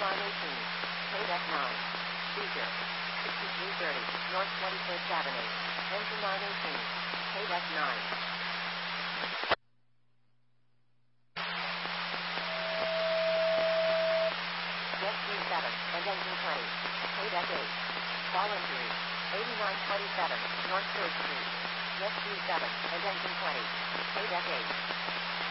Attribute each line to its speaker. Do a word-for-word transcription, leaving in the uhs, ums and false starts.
Speaker 1: line eighteen. K-Deck nine. Speaker. sixty-three thirty, North twenty-first Avenue. Engine line eighteen. K-Deck nine. Jet Q seven, and engine twenty. K-Deck eight. Fall injury. eighty-nine twenty-seven, North third Street. Jet Q seven, and engine twenty. K-Deck eight.